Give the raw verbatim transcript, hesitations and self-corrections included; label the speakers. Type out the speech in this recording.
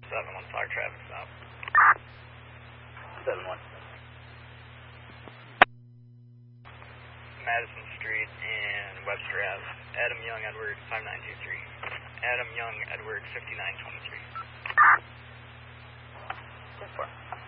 Speaker 1: seven one, fire traffic stop.
Speaker 2: seven one.
Speaker 1: Madison Street and Webster Ave. Adam Young Edward, five nine two three. Adam Young Edward, fifty-nine twenty-three.
Speaker 2: ten four.